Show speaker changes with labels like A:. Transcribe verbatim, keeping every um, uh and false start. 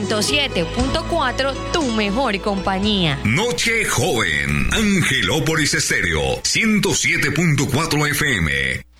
A: ciento siete punto cuatro, tu mejor compañía.
B: Noche joven, Angelópolis Estéreo, ciento siete punto cuatro F M.